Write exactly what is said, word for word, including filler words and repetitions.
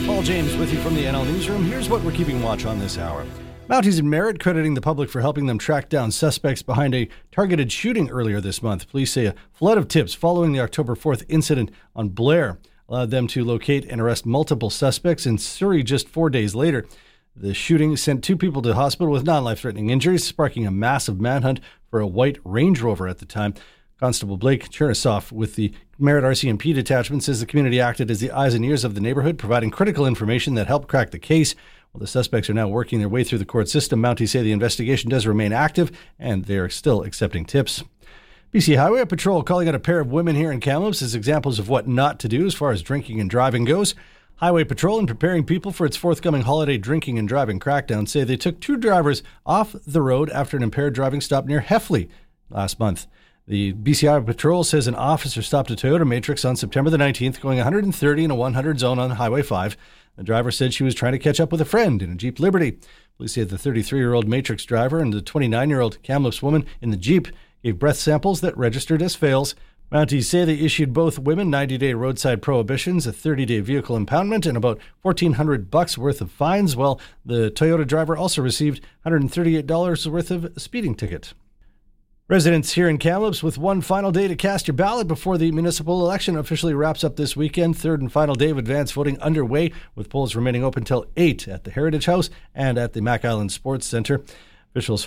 Paul James with you from the N L Newsroom. Here's what we're keeping watch on this hour. Mounties in Merritt crediting the public for helping them track down suspects behind a targeted shooting earlier this month. Police say a flood of tips following the October fourth incident on Blair allowed them to locate and arrest multiple suspects in Surrey just four days later. The shooting sent two people to hospital with non-life-threatening injuries, sparking a massive manhunt for a white Range Rover at the time. Constable Blake Chernisoff with the Merritt R C M P detachment says the community acted as the eyes and ears of the neighborhood, providing critical information that helped crack the case. While the suspects are now working their way through the court system, Mounties say the investigation does remain active and they are still accepting tips. B C Highway Patrol calling out a pair of women here in Kamloops as examples of what not to do as far as drinking and driving goes. Highway Patrol, in preparing people for its forthcoming holiday drinking and driving crackdown, say they took two drivers off the road after an impaired driving stop near Heffley last month. The B C Highway Patrol says an officer stopped a Toyota Matrix on September the nineteenth going one hundred thirty in a one hundred zone on Highway five. The driver said she was trying to catch up with a friend in a Jeep Liberty. Police say the thirty-three-year-old Matrix driver and the twenty-nine-year-old Kamloops woman in the Jeep gave breath samples that registered as fails. Mounties say they issued both women ninety-day roadside prohibitions, a thirty-day vehicle impoundment, and about fourteen hundred bucks worth of fines, while the Toyota driver also received one hundred thirty-eight dollars worth of a speeding ticket. Residents here in Kamloops with one final day to cast your ballot before the municipal election officially wraps up this weekend. Third and final day of advance voting underway, with polls remaining open till eight at the Heritage House and at the Mac Island Sports Centre. Officials